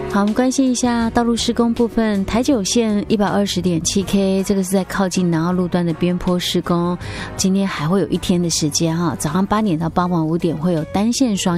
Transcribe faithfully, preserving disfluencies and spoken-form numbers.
好，我们关心一下道路施工部分。台九线 一百二十点七 K， 这个是在靠近南澳路段的边坡施工，今天还会有一天的时间哈，早上八点到傍晚五点会有单线双